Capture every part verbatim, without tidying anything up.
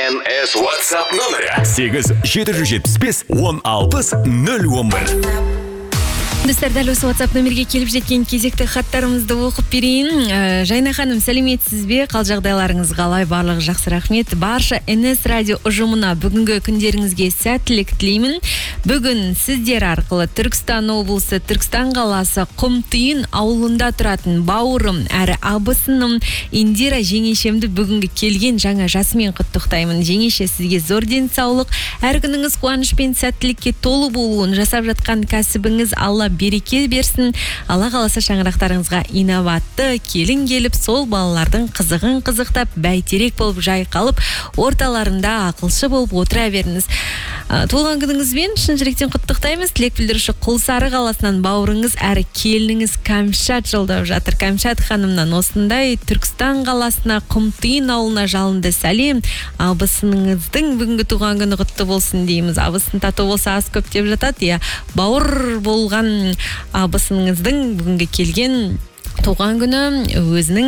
эн эс WhatsApp нөмірі сегіз жеті жүз жетпіс бес он алпыс нөл он бір. Достар, дәл осы WhatsApp нөмерге келіп жеткен кезекті хаттарымызды оқып берейін. Ә, Жайна ханым, сәлеметсіз бе? Қал жағдайларыңыз қалай? Барлығы жақсы, рахмет. Барша эн эс радио ұжымына бүгінгі күндеріңізге сәттілік тілеймін. Бүгін сіздер арқылы Түркістан облысы, Түркістан қаласы Құмтүйін ауылында тұратын бауырым әрі абысыным Индира жеңешемді бүгінгі келген жаңа жасымен құттықтаймын. Жеңеше, сізге зор денсаулық, әр күніңіз қуаныш пен сәттілікке толы болуын, жасап жатқан кәсібіңіз Алла береке берсін. Алла қаласа шаңырақтарыңызға инабатты келін келіп, сол балалардың қызығын қызықтап, бәйтерек болып жайқалып, орталарында ақылшы болып отыра беріңіз. Туылған күніңізбен шын жүректен құттықтаймыз. Тілек білдіруші Құлсары қаласынан бауырыңыз әрі келініңіз Кәмшат жолдап жатыр. Кәмшат ханымнан осындай Түркістан қаласына Құмтүйін ауылына жалынды сәлем. Абысыныңыздың бүгінгі туған күні құтты болсын дейміз. Абысын тату болса аз көп деп жатады. Я, бауыр болған абысыныңыздың бүгінгі келген туған күні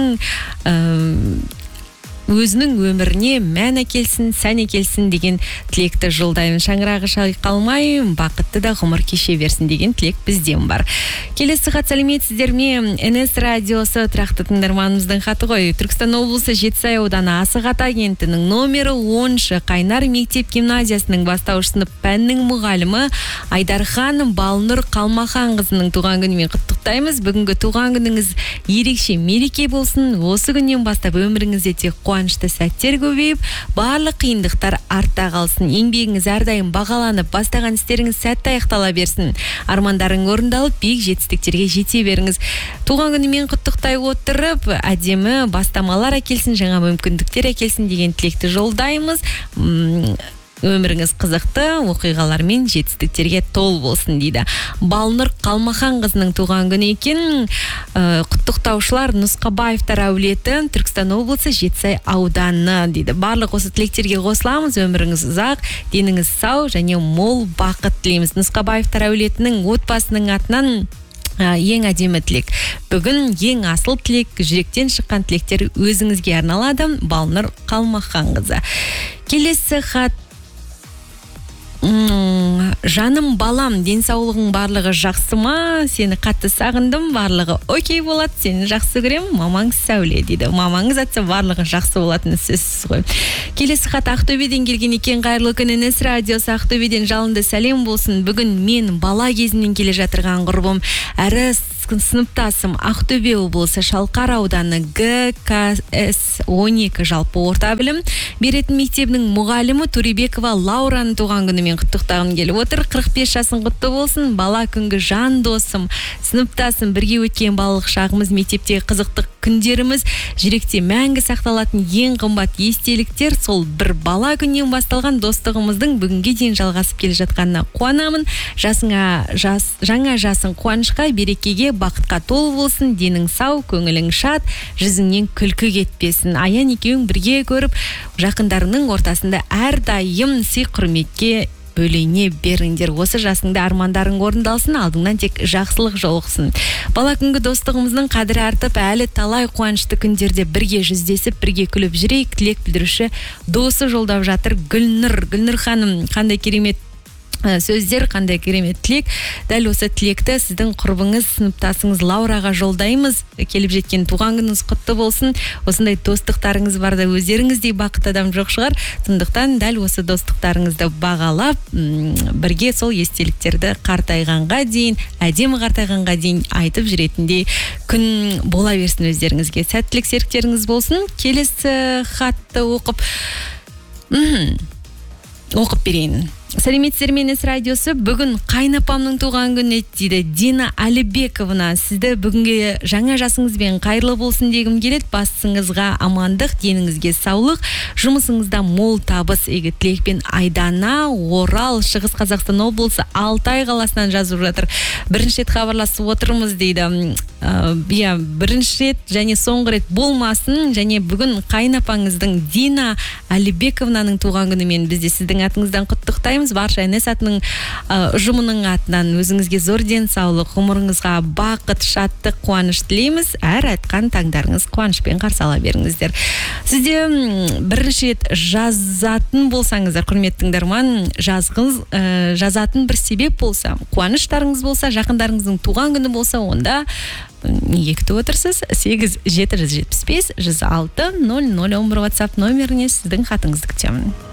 өзінің өзінің өміріне мән әкелсін, сән әкелсін деген тілекті жолдаймын. Шаңырағы шайқалмай, бақытты да ғұмыр кеше берсін деген тілек бізден бар. Келесі хат, сәлеметсіздер ме? эн эс радиосы тұрақты тыңдарманымыздың хаты ғой. Түркістан облысы Жетісай ауданы Асық-Ата кентінің номері оныншы Қайнар мектеп гимназиясының бастауыш сынып пәннің мұғалімі Айдархан Балнұр Қалмаханқызының туған күнімен құттықтаймыз. Бүгінгі туған күніңіз ерекше мереке болсын. Осы күннен бастап өміріңізде тек қуанышты сәттер көбейіп, барлық қиындықтар артта қалсын. Еңбегіңіз әрдайым бағаланып, бастаған істеріңіз сәтті аяқтала берсін. Армандарың орындалып, биік жетістіктерге жете беріңіз. Туған күнімен құттықтай отырып, әдемі бастамалар әкелсін, жаңа мүмкіндіктер әкелсін деген тілекті жолдаймыз. Өміріңіз қызықты, оқиғалар мен жетістіктерге тол болсын дейді. Балнұр Қалмаханқызының туған күні екен. Құттықтаушылар Нұсқабаевтар әулеті, Түркістан облысы Жетісай ауданы дейді. Барлық осы тілектерге қосыламыз. Өміріңіз ұзақ, деніңіз сау және мол бақыт тілейміз. Нұсқабаевтар әулетінің отбасының атынан ең әдемі тілек. Бүгін ең асыл тілек, жүректен шыққан тілектер өзіңізге арналады. Балнұр Қалмаханқызы. Келесі хат. Жаным балам, денсаулығың барлығы жақсы ма? Сені қатты сағындым, барлығы окей болады, сені жақсы көрем, мамаң Сәуле дейді. Мамаңыз атса барлығы жақсы болатыны сөзсіз ғой. Келесі хат Ақтөбеден келген екен. Қайырлы күн, эн эс радиосы Ақтөбеден жалынды сәлем болсын. Бүгін мен бала кезінен келе жатырған құрбым әрі сыныптасым Ақтөбе облысы Шалқар ауданы гэ ка эс он екі жалпы орта білім беретін мектебінің мұғалімі Туребекова Лаураның туған күнімен құттықтағым келіп отыр. қырық бес жасың құтты болсын. Бала күнгі жан досым, сыныптасым, бірге өткен балалық шағымыз, мектептегі қызықты күндеріміз, жүректе мәңгі сақталатын ең қымбат естеліктер. Сол бір бала күннен басталған достығымыздың бүгінге дейін жалғасып келе жатқанына қуанамын. Жасыңа жас, жаңа жасың қуанышқа, берекеге, бақытқа толы болсын. Денің сау, көңілің шат, жүзіңнен күлкі кетпесін. Аян екеуің бірге көріп, жақындарының ортасында әрдайым сый құрметке бөліне беріңдер. Осы жасыңда армандарың орындалсын, алдыңнан тек жақсылық жолықсын. Бала күнгі достығымыздың қадірі артып, әлі талай қуанышты күндерде бірге жүздесіп, бірге күліп жүрейік. Тілек білдіруші досы жолдап жатыр. Гүлнұр, Гүлнұр ханым, қандай керемет сөздер, қандай керемет тілек. Дәл осы тілекті сіздің құрбыңыз, сыныптасыңыз Лаураға жолдаймыз. Келіп жеткен туған күніңіз құтты болсын. Осындай достықтарыңыз барда өздеріңіздей бақытты адам жоқ шығар. Сондықтан дәл осы достықтарыңызды бағалап, бірге сол естеліктерді қартайғанға дейін, әдемі қартайғанға дейін айтып жүретіндей күн бола берсін өздеріңізге. Сәттілік серіктеріңіз болсын. Келесі хатты оқып оқып берейін. Сәлеметсіздер ме, эн эс радиосы. Бүгін қайнапамның туған күні дейді. Дина Әлібековна, сізді бүгінге жаңа жасыңызбен қайырлы болсын дегім келеді. Басыңызға амандық, деніңізге саулық, жұмысыңызда мол табыс. Игі тілекпен Айдана, Орал, Шығыс Қазақстан облысы Алтай қаласынан жазып жатыр. Бірінші рет хабарласып отырмыз дейді. Иә, бірінші рет және соңғы рет болмасын. Және бүгін қайнапаңыздың Дина Әлібековнаның туған күнімен бізде сіздің атыңыздан құттықтаймыз. құттықтаймыз. Барша эн эс атының ұжымының атынан өзіңізге зор денсаулық, ғұмырыңызға бақыт, шаттық, қуаныш тілейміз. Әр айтқан таңдарыңыз қуанышпен қарсы ала беріңіздер. Сізде бірінші рет жазатын болсаңыздар, құрметті тыңдарман, жазғыңыз, жазатын бір себеп болса, қуаныштарыңыз болса, жақындарыңыздың туған күні болса, онда неге күтіп отырсыз? сегіз жеті жүз жетпіс бес жүз алты нөл нөл он бір WhatsApp номеріне сіздің хатыңызды күтемін.